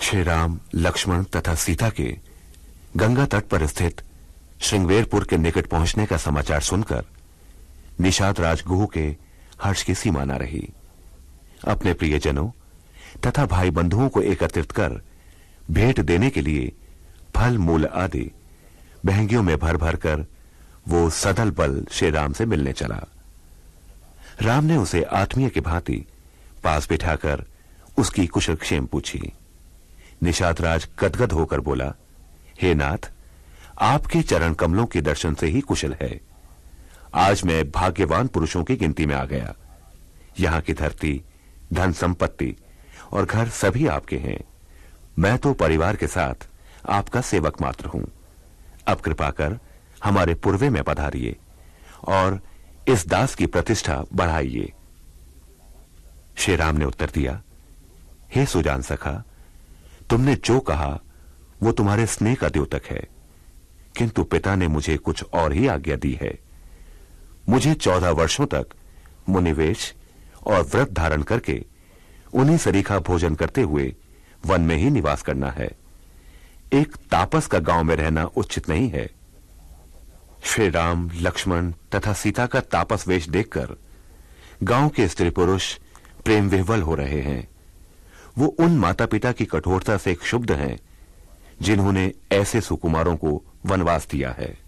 श्री राम, लक्ष्मण तथा सीता के गंगा तट पर स्थित श्रृंगवेरपुर के निकट पहुंचने का समाचार सुनकर निषाद राज गुह के हर्ष की सीमा न रही। अपने प्रियजनों तथा भाई बंधुओं को एकत्रित कर भेंट देने के लिए फल मूल आदि बहंगियों में भर भर कर वो सदल बल श्री राम से मिलने चला। राम ने उसे आत्मीय की भांति पास बिठाकर उसकी कुशलक्षेम पूछी। निषाद राज गदगद होकर बोला, हे नाथ, आपके चरण कमलों के दर्शन से ही कुशल है। आज मैं भाग्यवान पुरुषों की गिनती में आ गया। यहां की धरती, धन संपत्ति और घर सभी आपके हैं। मैं तो परिवार के साथ आपका सेवक मात्र हूं। अब कृपा कर हमारे पूर्वे में पधारिए और इस दास की प्रतिष्ठा बढ़ाइए। श्री राम ने उत्तर दिया, हे सुजान सखा, तुमने जो कहा वो तुम्हारे स्नेह का द्योतक है, किंतु पिता ने मुझे कुछ और ही आज्ञा दी है। मुझे 14 वर्षों तक मुनिवेश और व्रत धारण करके उन्हीं सरीखा भोजन करते हुए वन में ही निवास करना है। एक तापस का गांव में रहना उचित नहीं है। श्री राम, लक्ष्मण तथा सीता का तापस वेश देखकर गांव के स्त्री पुरुष प्रेम विह्वल हो रहे हैं। वो उन माता पिता की कठोरता से क्षुब्ध हैं जिन्होंने ऐसे सुकुमारों को वनवास दिया है।